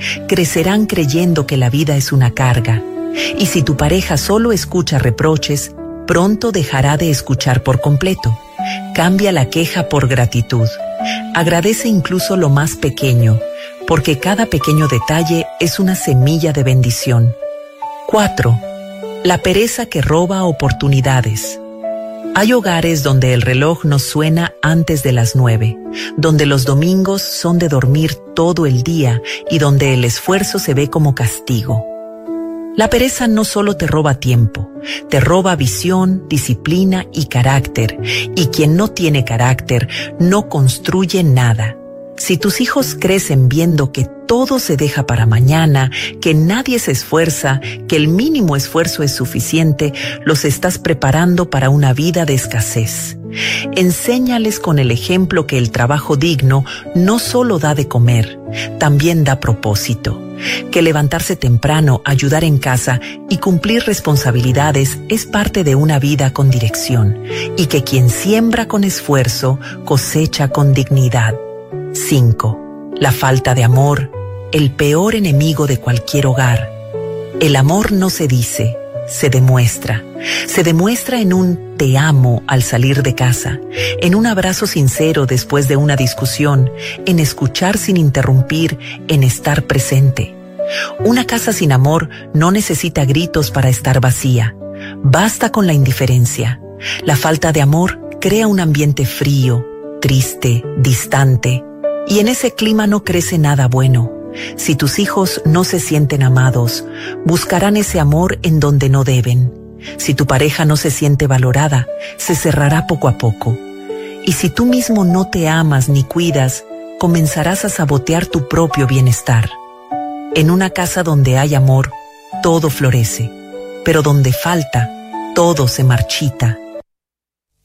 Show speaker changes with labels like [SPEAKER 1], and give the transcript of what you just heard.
[SPEAKER 1] Crecerán creyendo que la vida es una carga. Y si tu pareja solo escucha reproches, pronto dejará de escuchar por completo. Cambia la queja por gratitud. Agradece incluso lo más pequeño, porque cada pequeño detalle es una semilla de bendición. 4. La pereza que roba oportunidades. Hay hogares donde el reloj no suena antes de las 9, donde los domingos son de dormir todo el día y donde el esfuerzo se ve como castigo. La pereza no solo te roba tiempo, te roba visión, disciplina y carácter, y quien no tiene carácter no construye nada. Si tus hijos crecen viendo que todo se deja para mañana, que nadie se esfuerza, que el mínimo esfuerzo es suficiente, los estás preparando para una vida de escasez. Enséñales con el ejemplo que el trabajo digno no solo da de comer, también da propósito. Que levantarse temprano, ayudar en casa y cumplir responsabilidades es parte de una vida con dirección, y que quien siembra con esfuerzo cosecha con dignidad. 5. La falta de amor, el peor enemigo de cualquier hogar. El amor no se dice, se demuestra. Se demuestra en un te amo al salir de casa, en un abrazo sincero después de una discusión, en escuchar sin interrumpir, en estar presente. Una casa sin amor no necesita gritos para estar vacía. Basta con la indiferencia. La falta de amor crea un ambiente frío, triste, distante, y en ese clima no crece nada bueno. Si tus hijos no se sienten amados, buscarán ese amor en donde no deben. Si tu pareja no se siente valorada, se cerrará poco a poco. Y si tú mismo no te amas ni cuidas, comenzarás a sabotear tu propio bienestar. En una casa donde hay amor, todo florece, pero donde falta, todo se marchita.